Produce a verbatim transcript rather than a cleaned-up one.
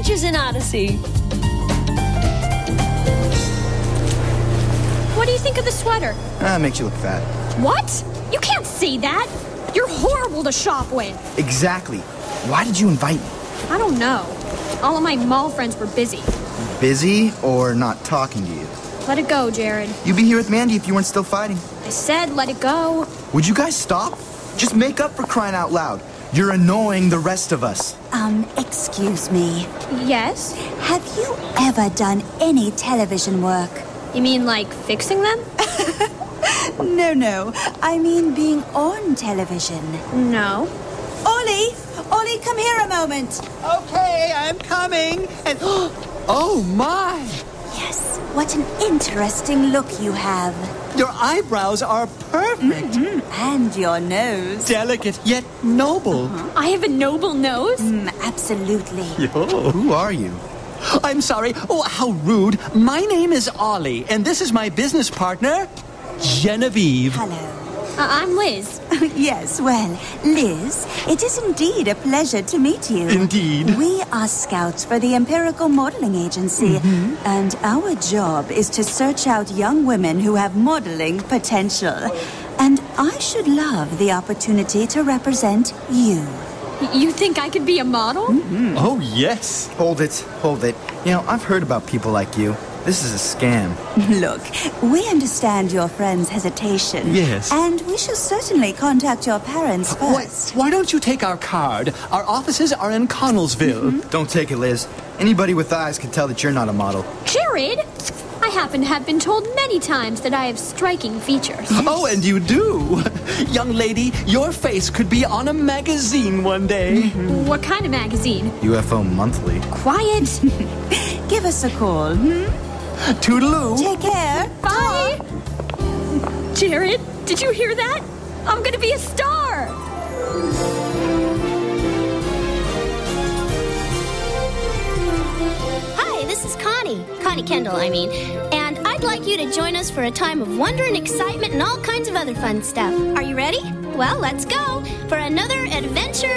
Adventures in Odyssey. What do you think of the sweater? Ah, makes you look fat. What? You can't say that. You're horrible to shop with. Exactly. Why did you invite me? I don't know. All of my mall friends were busy. Busy or not talking to you? Let it go, Jared. You'd be here with Mandy if you weren't still fighting. I said let it go. Would you guys stop? Just make up for crying out loud. You're annoying the rest of us. Um, excuse me. Yes? Have you ever done any television work? You mean like fixing them? No, no. I mean being on television. No. Ollie! Ollie, come here a moment. Okay, I'm coming. And oh my! Yes, what an interesting look you have. Your eyebrows are perfect. Mm-hmm. And your nose. Delicate yet noble. Uh-huh. I have a noble nose? Mm, absolutely. Yo. Who are you? I'm sorry. Oh, how rude. My name is Ollie, and this is my business partner, Genevieve. Hello. Uh, I'm Liz. Yes, well, Liz, it is indeed a pleasure to meet you. Indeed. We are scouts for the Empirical Modeling Agency, mm-hmm. and our job is to search out young women who have modeling potential. And I should love the opportunity to represent you. You think I could be a model? Mm-hmm. Oh, yes. Hold it, hold it. You know, I've heard about people like you. This is a scam. Look, we understand your friend's hesitation. Yes. And we shall certainly contact your parents first. Why, why don't you take our card? Our offices are in Connellsville. Mm-hmm. Don't take it, Liz. Anybody with eyes can tell that you're not a model. Jared! I happen to have been told many times that I have striking features. Oh, and you do. Young lady, your face could be on a magazine one day. Mm-hmm. What kind of magazine? U F O Monthly. Quiet. Give us a call, hmm? Toodaloo. Take care. Bye. Jared, did you hear that? I'm gonna be a star. Hi, this is Connie. Connie Kendall, I mean. And I'd like you to join us for a time of wonder and excitement and all kinds of other fun stuff. Are you ready? Well, let's go for another adventure